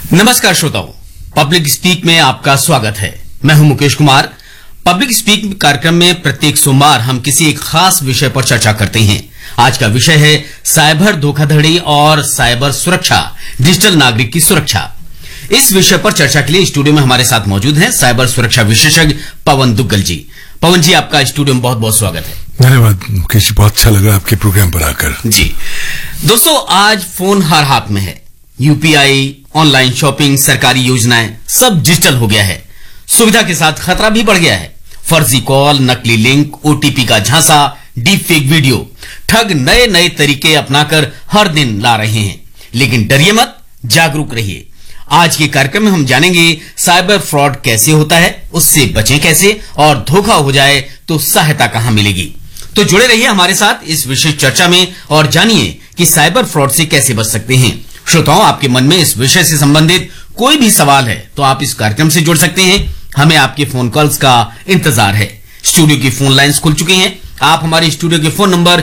नमस्कार श्रोताओं, public speak में आपका स्वागत है। मैं हूं मुकेश कुमार। पब्लिक स्पीक कार्यक्रम में प्रत्येक सोमवार हम किसी एक खास विषय पर चर्चा करते हैं। आज का विषय है साइबर धोखाधड़ी और साइबर सुरक्षा, डिजिटल नागरिक की सुरक्षा। इस विषय पर चर्चा के लिए स्टूडियो में हमारे साथ मौजूद हैं साइबर सुरक्षा विशेषज्ञ पवन दुग्गल जी। पवन जी, आपका स्टूडियो में बहुत बहुत स्वागत है। धन्यवाद मुकेश, बहुत अच्छा लगा आपके प्रोग्राम पर आकर। जी दोस्तों, आज फोन हर हाथ में है। यूपीआई, ऑनलाइन शॉपिंग, सरकारी योजनाएं सब डिजिटल हो गया है। सुविधा के साथ खतरा भी बढ़ गया है। फर्जी कॉल, नकली लिंक, ओटीपी का झांसा, डीप फेक वीडियो, ठग नए नए तरीके अपनाकर हर दिन ला रहे हैं। लेकिन डरिए मत, जागरूक रहिए। आज के कार्यक्रम में हम जानेंगे साइबर फ्रॉड कैसे होता है, उससे बचें कैसे, और धोखा हो जाए तो सहायता कहां मिलेगी। तो जुड़े रहिए हमारे साथ इस विशेष चर्चा में और जानिए कि साइबर फ्रॉड से कैसे बच सकते हैं। श्रोताओं, आपके मन में इस विषय से संबंधित कोई भी सवाल है तो आप इस कार्यक्रम से जुड़ सकते हैं। हमें आपके फोन कॉल्स का इंतजार है। स्टूडियो की फोन लाइंस खुल चुकी हैं। आप हमारे स्टूडियो के फोन नंबर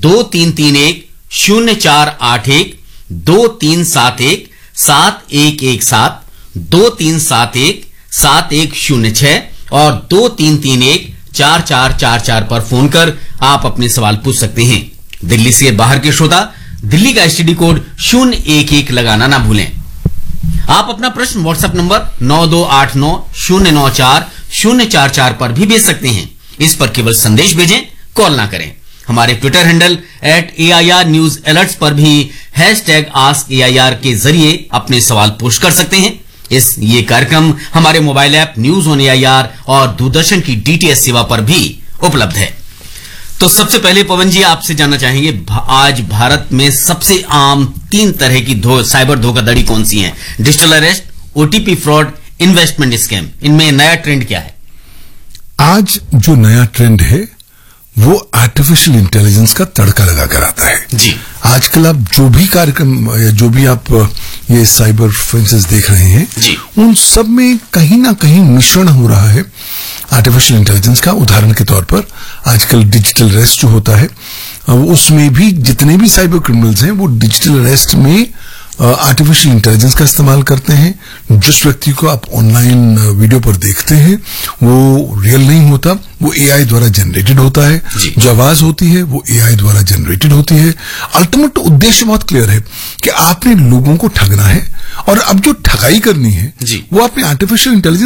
2331-0481, 2371-7117, 2371-7106 और 2331-4444 पर फोन कर आप अपने सवाल पूछ सकते हैं। दिल्ली से बाहर के श्रोता दिल्ली का एसटीडी कोड 011 लगाना ना भूलें। आप अपना प्रश्न व्हाट्सएप नंबर 9289-094-044 पर भी भेज सकते हैं। इस पर केवल संदेश भेजें, कॉल ना करें। हमारे Twitter handle @AIR News Alerts पर भी #AskAIR के जरिए अपने सवाल पोस्ट कर सकते हैं। ये कार्यक्रम हमारे mobile app news on AIR और दूरदर्शन की DTH सेवा पर भी उपलब्ध है। तो सबसे पहले पवन जी, आपसे जानना चाहेंगे, आज भारत में सबसे आम 3 तरह की साइबर धोखाधड़ी कौन सी हैं? Digital arrest, OTP fraud, investment scam. इनमें नया ट्रेंड क्या है? आज जो नया ट्रेंड है वो आर्टिफिशियल इंटेलिजेंस का तड़का लगाकर आता है। जी, आजकल आप जो भी कार्यक्रम या जो भी आप ये साइबर ऑफेंसेस देख रहे हैं जी, उन सब में कहीं ना कहीं मिश्रण हो रहा है आर्टिफिशियल इंटेलिजेंस का। उदाहरण के तौर पर आजकल डिजिटल अरेस्ट जो होता है, उसमें भी जितने भी साइबर क्रिमिनल्स हैं वो डिजिटल अरेस्ट में आर्टिफिशियल इंटेलिजेंस का इस्तेमाल करते हैं। जिस व्यक्ति को आप ऑनलाइन वीडियो पर देखते हैं वो रियल नहीं होता, वो एआई द्वारा जनरेटेड होता है। जो आवाज होती है वो एआई द्वारा जनरेटेड होती है। अल्टीमेट उद्देश्य बहुत क्लियर है कि आपने लोगों को ठगना है और अब जो ठगाई करनी है वो आपने आर्टिफिशियल इंटेलिजेंस